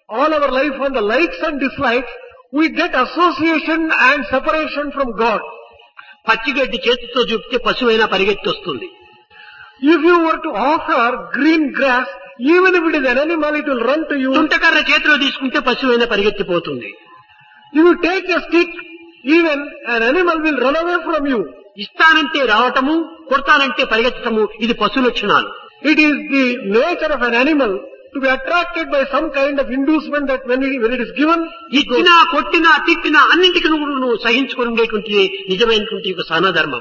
all our life on the likes and dislikes, we get association and separation from God. పచ్చిగడ్డి చేతితో చూపితే పశువైనా పరిగెత్తి వస్తుంది. If you were to offer green grass, even if it is an animal, it will run to you. తుంటకర్ర చేతిలో తీసుకుంటే పశువైనా పరిగెత్తిపోతుంది. If you take a stick, even an animal will run away from you. ఇస్తానంటే రావటము, కొడతానంటే పరిగెత్తటము, ఇది పశు లక్షణాలు. It is the nature of an animal to be attracted by some kind of inducement that when it is given, ఇచ్చినా కొట్టినా తిట్టినా అన్నింటికి నువ్వు సహించుకుని ఉండేటువంటి నిజమైనటువంటి ఒక సహనధర్మం.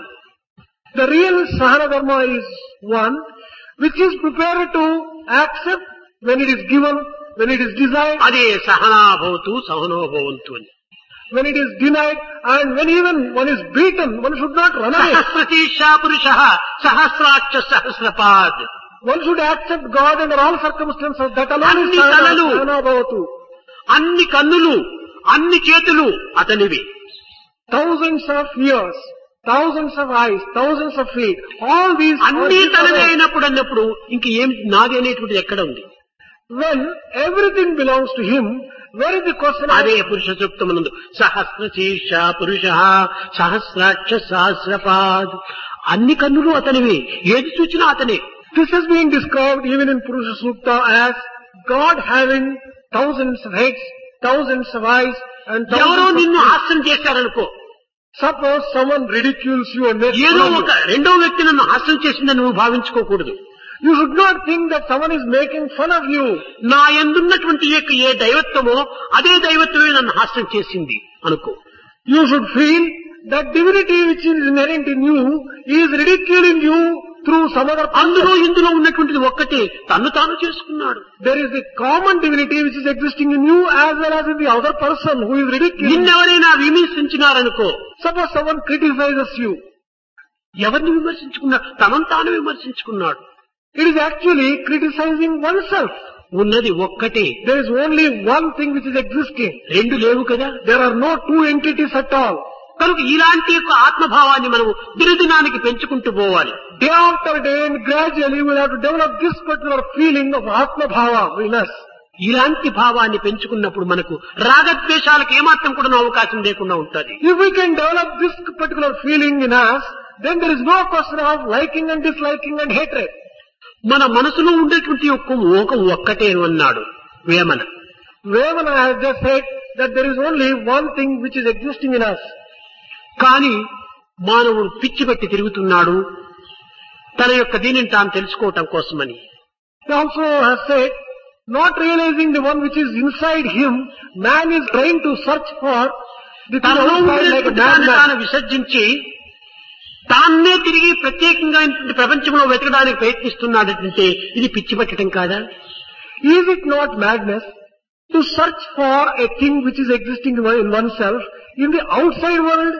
the real Sahana Dharma is one which is prepared to accept when it is given, when it is desired, అదే సహనాభవతు సహనోభవంతు అని. when it is denied, and when even one is beaten, one should not run away. సహస్రశీర్షా పురుషః సహస్రాక్ష సహస్రపాద్. One should accept God under all circumstances. That alone అన్ని is తలలు, Sahana Bhavatu. అన్ని కన్నులు, అన్ని చేతులు అతనివి. Thousands of ears, thousands of eyes, thousands of feet, all these are అన్ని his తనవే own. అయినప్పుడు అన్నప్పుడు ఇంక ఏం నాది అనేటువంటిది ఎక్కడ ఉంది? When everything belongs to him, where is the question of అదే పురుష సూక్తమునందు సహస్రశీర్ష పురుషః సహస్రాక్ష సహస్రపాద్. అన్ని కన్నులు అతనివి, ఏది చూచినా అతనే. this is being described even in Purusha Sukta as God having thousands of heads, thousands of eyes, and ఎవరో thousands of నిన్ను feet. హాస్యం చేశారనుకో, Suppose someone ridicules you and makes ఏదో fun of ఒక you. రెండో వ్యక్తి నన్ను హాస్యం చేసిందని నువ్వు భావించుకోకూడదు. You should not think that someone is making fun of you. నా యందున్నటువంటి ఏ దైవత్వమో అదే దైవత్వమే నన్ను హాస్యం చేసింది అనుకో. You should feel that divinity which is inherent in you is ridiculing you through some other అందులో person. ఇందులో ఉన్నటువంటిది ఒక్కటే, తన్ను తాను చేసుకున్నాడు. There is the common divinity which is existing in you as well as in the other person who is ridiculing you. నిన్నెవరైనా విమర్శించినారనుకో, Suppose someone criticizes you. ఎవరిని విమర్శించుకున్నాడు? తనను తాను విమర్శించుకున్నాడు. It is actually criticizing oneself. ఉన్నది ఒక్కటే, There is only one thing which is existing. రెండు లేవు కదా. There are no two entities at all. కనుక ఇలాంటి యొక్క ఆత్మభావాన్ని మనం దినదినానికి పెంచుకుంటూ పోవాలి. Day after day and gradually we will have to develop this particular feeling of Atma Bhava in us. ఇలాంటి భావాన్ని పెంచుకున్నప్పుడు మనకు రాగద్వేషాలకు ఏమాత్రం కూడా అవకాశం లేకుండా ఉంటుంది. If we can develop this particular feeling in us, then there is no question of liking and disliking and hatred. మన మనసులో ఉండేటువంటి యొక్క మోహం ఒక్కటే అన్నాడు Vemana. Vemana has just said that there is only one thing which is existing in us. కానీ మానవుడు పిచ్చి పెట్టి తిరుగుతున్నాడు తన యొక్క దీనిని తాను తెలుసుకోవటం కోసమని. He also has said, not realizing the one which is inside him, man is trying to search for the thing తనలో outside like a ఉండేటువంటి దాన్ని madman. తాను విసర్జించి తాన్నే తిరిగి ప్రత్యేకంగా ప్రపంచంలో వెతకడానికి ప్రయత్నిస్తున్నాడంటే ఇది పిచ్చి పట్టడం కాదా? Is it not madness to search for a thing which is existing in oneself in the outside world?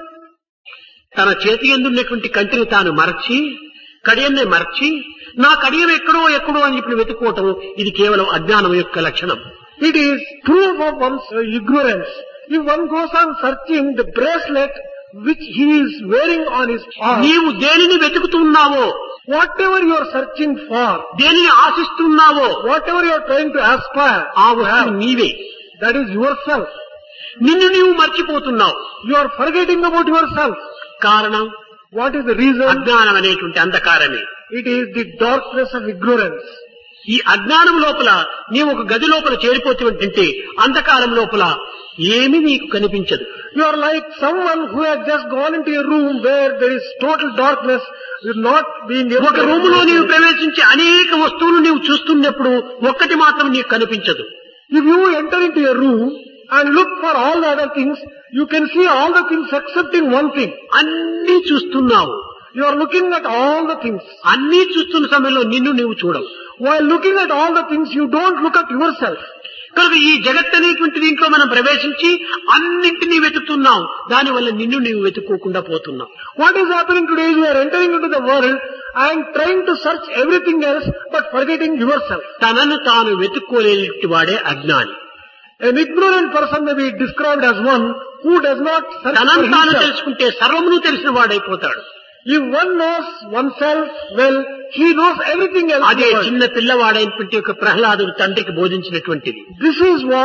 తన చేతి ఎందున్నటువంటి కంటిని తాను మరచి కడియన్నే మరచి నా కడియం ఎక్కడో అని ఇప్పుడు వెతుక్కోవటం ఇది కేవలం అజ్ఞానం యొక్క లక్షణం. It is proof of one's ignorance. If one goes on searching the bracelet which he is wearing on his arm, నీవు దేనిని వెతుకుతున్నావో, whatever you are searching for, దేనిని ఆశిస్తున్నావో whatever you are trying to aspire, ఆ వస్తువు నీవే. that is yourself. నిన్ను నీవు మర్చిపోతున్నావు. You are forgetting about yourself. కారణం What is the reason? అజ్ఞానం అనేటువంటి అంధకారమే. It is the darkness of ignorance. ఈ అజ్ఞానం లోపల నీవు ఒక గది లోపల చేరిపోతుంటే అంధకారం లోపల ఏమీ నీకు కనిపించదు. You are like someone who has just gone into a room where there is total darkness, with not being able ఒక రూమ్ లో నీవు ప్రవేశించి అనేక వస్తువులు నీవు చూస్తున్నప్పుడు ఒక్కటి మాత్రం నీకు కనిపించదు. If you enter into a room and look for all the other things, you can see all the things excepting one thing. అన్నీ చూస్తున్నావు. You are looking at all the things. అన్నీ చూస్తున్న సమయంలో నిన్ను నీవు చూడవు. While looking at all the things, you don't look at yourself. కనుక ఈ జగత్ అనేటువంటి దీంట్లో మనం ప్రవేశించి అన్నింటినీ వెతుకుతున్నాం. దానివల్ల నిన్ను నీవు వెతుక్కోకుండా పోతున్నావు. What is happening today is you are entering into the world and trying to search everything else but forgetting yourself. తనను తాను వెతుక్కోలేని వాడే అజ్ఞాని. An ignorant person may be described as one who does not search for తనను తాను himself. తెలుసుకుంటే సర్వమును తెలిసిన వాడైపోతాడు. If one knows oneself well, he knows everything else. అదే చిన్న పిల్లవాడైనటువంటి ఒక ప్రహ్లాదుడు తండ్రికి బోధించినటువంటిది. This is what